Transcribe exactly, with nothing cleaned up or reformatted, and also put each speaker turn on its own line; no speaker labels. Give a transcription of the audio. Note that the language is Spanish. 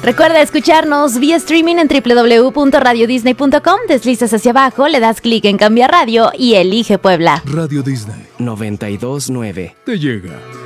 Recuerda escucharnos vía streaming en doble u doble u doble u punto radio disney punto com, deslizas hacia abajo, le das clic en cambiar radio y elige Puebla.
Radio Disney
noventa y dos punto nueve.
te llega.